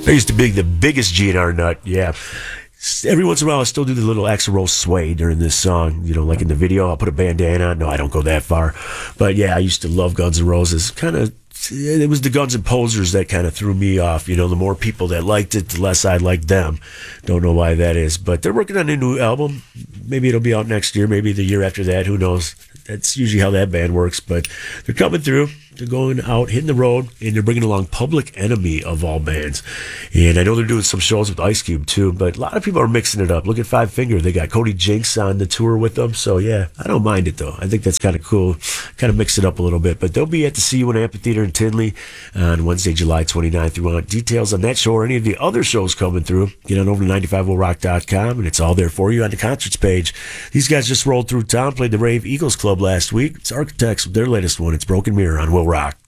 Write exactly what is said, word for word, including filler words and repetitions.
I used to be the biggest G N R nut, yeah. Every once in a while, I still do the little Axl Rose sway during this song. You know, like in the video, I'll put a bandana on. No, I don't go that far. But yeah, I used to love Guns N' Roses. Kind of, it was the Guns and Posers that kind of threw me off. You know, the more people that liked it, the less I liked them. Don't know why that is. But they're working on a new album. Maybe it'll be out next year, maybe the year after that. Who knows? That's usually how that band works. But they're coming through. They're going out, hitting the road, and they're bringing along Public Enemy of all bands. And I know they're doing some shows with Ice Cube too, but a lot of people are mixing it up. Look at Five Finger. They got Cody Jinks on the tour with them. So yeah, I don't mind it though. I think that's kind of cool. Kind of mix it up a little bit. But they'll be at the C U N Amphitheater in Tinley on Wednesday, July twenty-ninth. If you want details on that show or any of the other shows coming through, get on over to ninety-five oh rock dot com, and it's all there for you on the concerts page. These guys just rolled through town, played the Rave Eagles Club last week. It's Architects with their latest one. It's Broken Mirror on Will Rock.